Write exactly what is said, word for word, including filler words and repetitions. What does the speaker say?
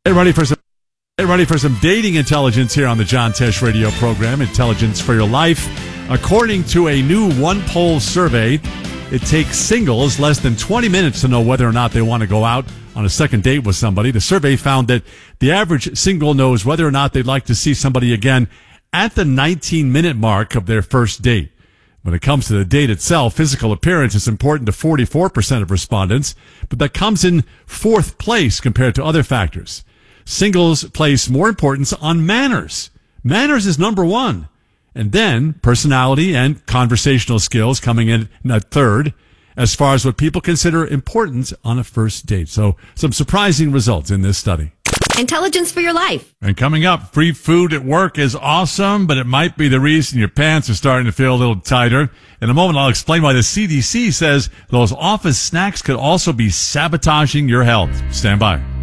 Get ready for some get ready for some dating intelligence here on the John Tesh radio program, Intelligence for Your Life. According to a new one-poll survey, it takes singles less than twenty minutes to know whether or not they want to go out on a second date with somebody. The survey found that the average single knows whether or not they'd like to see somebody again at the nineteen-minute mark of their first date. When it comes to the date itself, physical appearance is important to forty-four percent of respondents, but that comes in fourth place compared to other factors. Singles place more importance on manners. Manners is number one. And then personality and conversational skills coming in at third as far as what people consider important on a first date. So some surprising results in this study. Intelligence for Your Life. And coming up, free food at work is awesome, but it might be the reason your pants are starting to feel a little tighter. In a moment, I'll explain why the C D C says those office snacks could also be sabotaging your health. Stand by.